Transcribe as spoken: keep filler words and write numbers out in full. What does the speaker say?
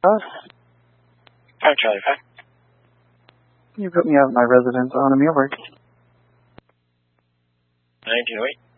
Uh, Five Charlie Five. you put me out of my residence on a meal break. Nineteen wait.